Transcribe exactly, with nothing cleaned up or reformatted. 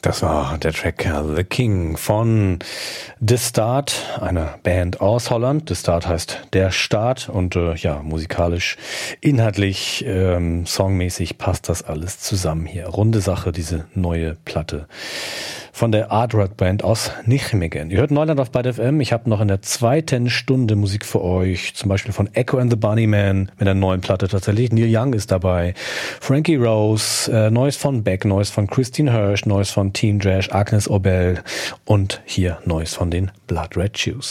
Das war der Track The King von The Start, einer Band aus Holland. The Start heißt der Start und äh, ja, musikalisch, inhaltlich, ähm, songmäßig passt das alles zusammen hier. Runde Sache, diese neue Platte von der Art Rock Band aus Nijmegen. Ihr hört Neuland auf Byte F M. Ich habe noch in der zweiten Stunde Musik für euch, zum Beispiel von Echo and the Bunnymen mit einer neuen Platte tatsächlich. Neil Young ist dabei, Frankie Rose, äh, Neues von Beck, Neues von Christine Hirsch, Neues von Teen Trash, Agnes Obel und hier Neues von den Blood Red Shoes.